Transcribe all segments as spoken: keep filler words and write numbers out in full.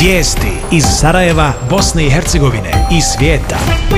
Vijesti iz Sarajeva, Bosne i Hercegovine i svijeta.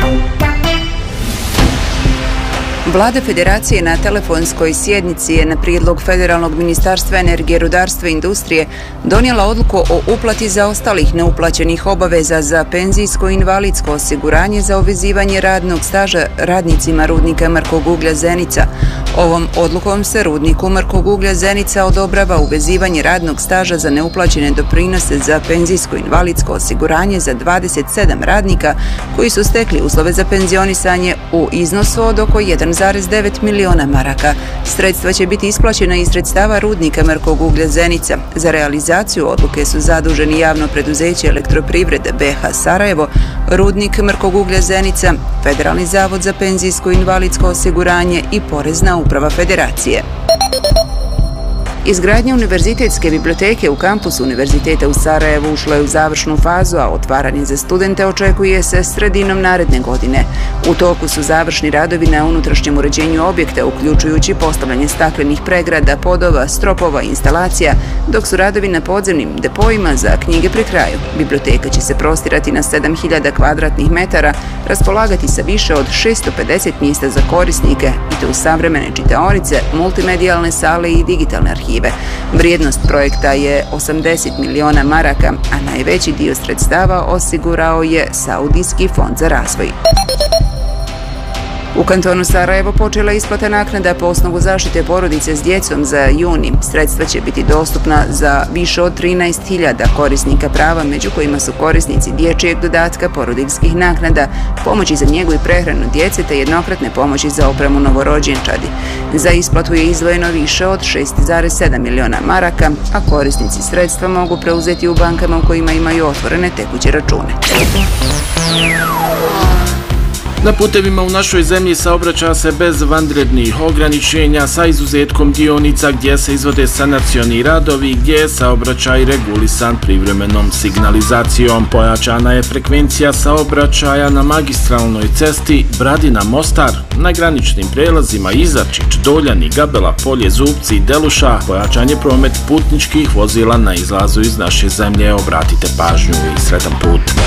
Vlada Federacije na telefonskoj sjednici je na prijedlog Federalnog ministarstva energije, rudarstva i industrije donijela odluku o uplati zaostalih neuplaćenih obaveza za penzijsko i invalidsko osiguranje za obvezivanje radnog staža radnicima rudnika Mrkog uglja Zenica. Ovom odlukom se rudniku Mrkog uglja Zenica odobrava uvezivanje radnog staža za neuplaćene doprinose za penzijsko i invalidsko osiguranje za dvadeset sedam radnika koji su stekli uslove za penzionisanje u iznosu od oko jedan zarez devet miliona maraka. Sredstva će biti isplaćena iz sredstava rudnika Mrkog uglja Zenica. Za realizaciju odluke su zaduženi javno preduzeće Elektroprivrede B H Sarajevo, rudnik Mrkog uglja Zenica, Federalni zavod za penzijsko i invalidsko osiguranje i Porezna uprava Federacije. Izgradnja univerzitetske biblioteke u kampusu Univerziteta u Sarajevu ušla je u završnu fazu, a otvaranje za studente očekuje se sredinom naredne godine. U toku su završni radovi na unutrašnjem uređenju objekta, uključujući postavljanje staklenih pregrada, podova, stropova i instalacija, dok su radovi na podzemnim depojima za knjige pri kraju. Biblioteka će se prostirati na sedam hiljada kvadratnih metara, raspolagati sa više od šesto pedeset mjesta za korisnike i to u savremene čitaonice, multimedijalne sale i digitalne arhive. Vrijednost projekta je osamdeset miliona maraka, a najveći dio sredstava osigurao je Saudijski fond za razvoj. U kantonu Sarajevo počela isplata naknada po osnovu zaštite porodice s djecom za juni. Sredstva će biti dostupna za više od trinaest hiljada korisnika prava, među kojima su korisnici dječjeg dodatka, porodiljskih naknada, pomoći za njegu i prehranu djece te jednokratne pomoći za opremu novorođenčadi. Za isplatu je izdvojeno više od šest zarez sedam miliona maraka, a korisnici sredstva mogu preuzeti u bankama u kojima imaju otvorene tekuće račune. Na putevima u našoj zemlji saobraća se bez vanrednih ograničenja sa izuzetkom dionica gdje se izvode sanacioni radovi, gdje je saobraćaj regulisan privremenom signalizacijom. Pojačana je frekvencija saobraćaja na magistralnoj cesti Bradina-Mostar, na graničnim prelazima Izačić, Doljani, Gabela, Polje, Zupci i Deluša. Pojačan je promet putničkih vozila na izlazu iz naše zemlje. Obratite pažnju i sretan put.